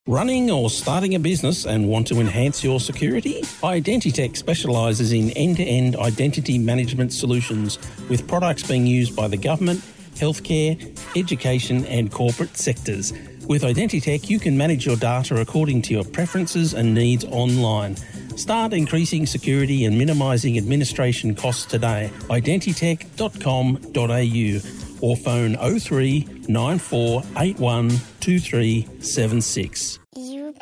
Running or starting a business and want to enhance your security? Identitech specialises in end-to-end identity management solutions with products being used by the government, healthcare, education and corporate sectors. With Identitech, you can manage your data according to your preferences and needs online. Start increasing security and minimising administration costs today. Identitech.com.au or phone 03 9481 2376. You